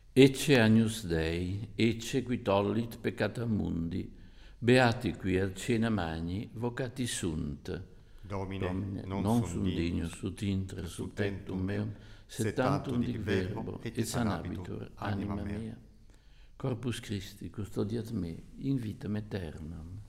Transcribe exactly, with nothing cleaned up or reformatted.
Ecce Agnus Dei, ecce qui tollit peccata mundi, beati qui al cena magni, vocati sunt. Domine, Domine, non, non sum sum dignus, dignus ut intra ut sub tentum tectum meum, meum, sed sed tantum tantum dic dic verbo, verbo, et et sanabitur sanabitur anima anima mea. mea. Corpus Christi, custodiat me, in vitam aeternam.